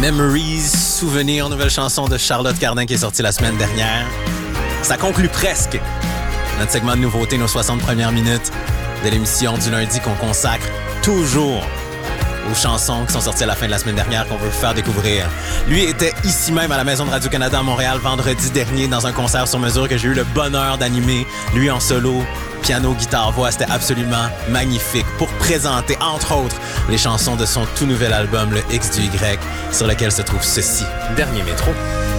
Memories, souvenirs, nouvelle chanson de Charlotte Cardin qui est sortie la semaine dernière. Ça conclut presque notre segment de nouveautés, nos 60 premières minutes de l'émission du lundi qu'on consacre toujours aux chansons qui sont sorties à la fin de la semaine dernière qu'on veut vous faire découvrir. Lui était ici même à la Maison de Radio-Canada à Montréal vendredi dernier dans un concert sur mesure que j'ai eu le bonheur d'animer. Lui en solo, piano, guitare, voix, c'était absolument magnifique pour présenter, entre autres, les chansons de son tout nouvel album, le X du Y, sur lequel se trouve ceci. Dernier métro.